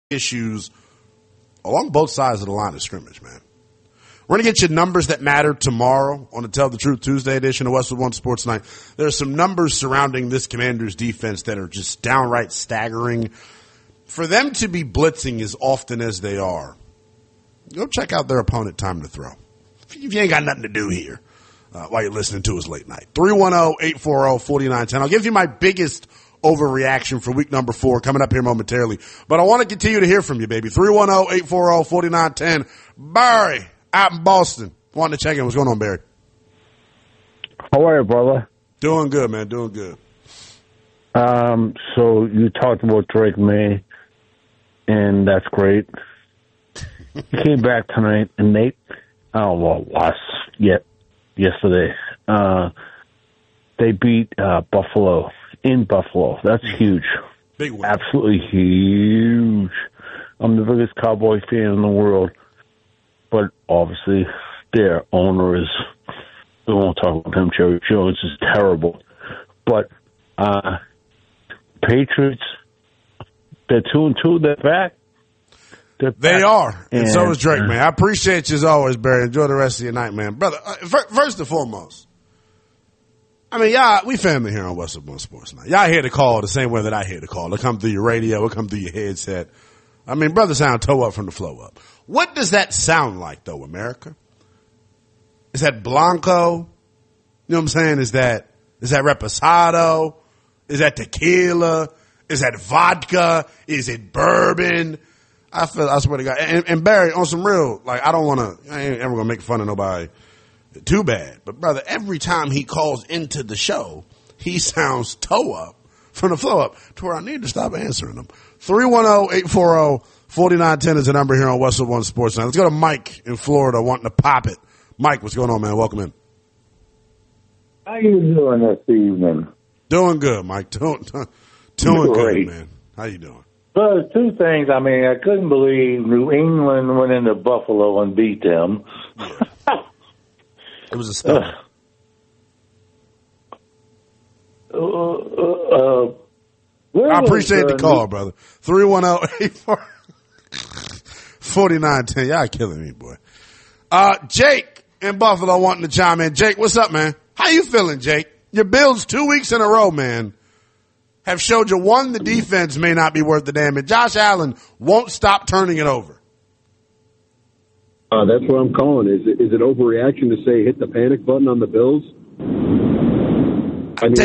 issues along both sides of the line of scrimmage, man. We're going to get you numbers that matter tomorrow on the Tell the Truth Tuesday edition of Westwood One Sports Night. There are some numbers surrounding this Commanders defense that are just downright staggering. For them to be blitzing as often as they are, go check out their opponent time to throw. If you ain't got nothing to do here while you're listening to us late night. 310-840-4910. I'll give you my biggest overreaction for week number 4 coming up here momentarily. But I want to continue to hear from you, baby. 310-840-4910. Barry out in Boston. Wanting to check in. What's going on, Barry? How are you, brother? Doing good, man. Doing good. So you talked about Drake May, and that's great. He came back tonight, and yesterday. They beat Buffalo in Buffalo. That's huge. Big win. Absolutely huge. I'm the biggest Cowboy fan in the world, but obviously their owner is, we won't talk about him, Jerry Jones is terrible. But Patriots, they're 2-2, they're back. They are, and so is Drake, man. I appreciate you as always, Barry. Enjoy the rest of your night, man. Brother, first and foremost, I mean, y'all, we family here on Westwood One Sports Night. Y'all hear the call the same way that I hear the call. It'll come through your radio. It'll come through your headset. I mean, brother sound toe up from the flow up. What does that sound like, though, America? Is that Blanco? You know what I'm saying? Is that Reposado? Is that tequila? Is that vodka? Is it bourbon? I swear to God. And Barry, on some real, like, I ain't ever gonna make fun of nobody too bad. But brother, every time he calls into the show, he sounds toe up from the flow up to where I need to stop answering them. 310-840-4910 is the number here on Westwood One Sports Night. Let's go to Mike in Florida wanting to pop it. Mike, what's going on, man? Welcome in. How you doing this evening? Doing good, Mike. Doing good, man. How you doing? Well, there's two things. I mean, I couldn't believe New England went into Buffalo and beat them. Yeah. It was a stuff. I appreciate the call, brother. 310-840-4910. Y'all killing me, boy. Jake in Buffalo wanting to chime in. Jake, what's up, man? How you feeling, Jake? Your Bills 2 weeks in a row, man, have showed you, one, the defense may not be worth the damn, and Josh Allen won't stop turning it over. That's what I'm calling. Is it overreaction to say hit the panic button on the Bills? I mean,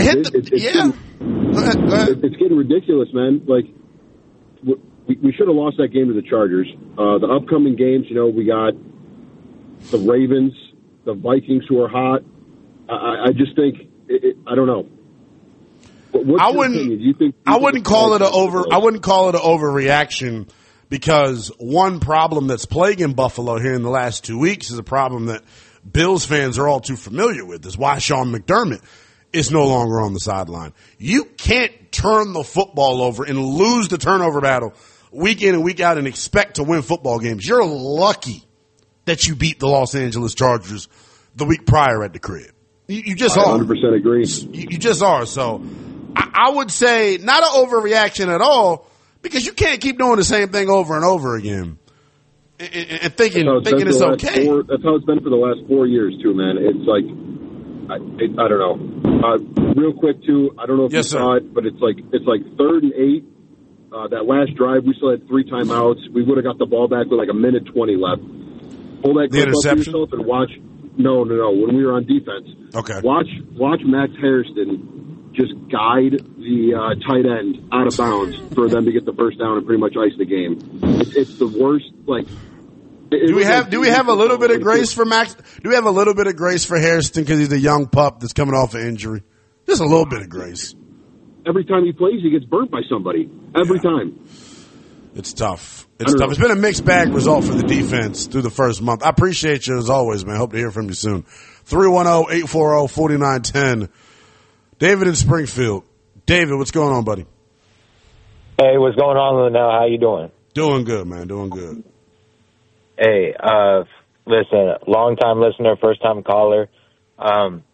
it's getting ridiculous, man. Like, we should have lost that game to the Chargers. The upcoming games, we got the Ravens, the Vikings, who are hot. I just think I don't know. I wouldn't call it an overreaction, because one problem that's plaguing Buffalo here in the last 2 weeks is a problem that Bills fans are all too familiar with. Is why Sean McDermott is no longer on the sideline. You can't turn the football over and lose the turnover battle week in and week out and expect to win football games. You're lucky that you beat the Los Angeles Chargers the week prior at the crib. You just are. 100% agree. You just are. So I would say not an overreaction at all, because you can't keep doing the same thing over and over again and thinking it's okay. That's how it's been for the last 4 years, too, man. It's like, I don't know. Real quick, too, I don't know if you saw it, but it's like 3rd and 8. That last drive, we still had 3 timeouts. We would have got the ball back with like a minute 20 left. Pull that clip up for yourself and watch. No. When we were on defense. Okay. Watch Max Hairston just guide the tight end out of bounds for them to get the first down and pretty much ice the game. It's the worst. Like, do we have a little bit of grace for Max? Do we have a little bit of grace for Hairston because he's a young pup that's coming off an injury? Just a little bit of grace. Every time he plays, he gets burnt by somebody. Every time. It's tough. It's tough. It's been a mixed bag result for the defense through the first month. I appreciate you as always, man. Hope to hear from you soon. 310-840-4910. David in Springfield. David, what's going on, buddy? Hey, what's going on now? How you doing? Doing good, man. Doing good. Hey, listen, long-time listener, first-time caller. And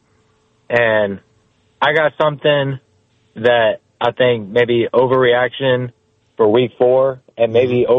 I got something that I think maybe overreaction for week 4 and maybe